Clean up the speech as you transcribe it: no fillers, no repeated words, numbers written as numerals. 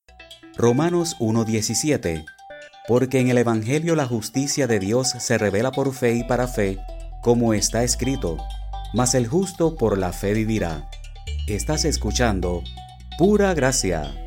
Romanos 1:17. Porque en el Evangelio la justicia de Dios se revela por fe y para fe, como está escrito: mas el justo por la fe vivirá. Estás escuchando Pura Gracia.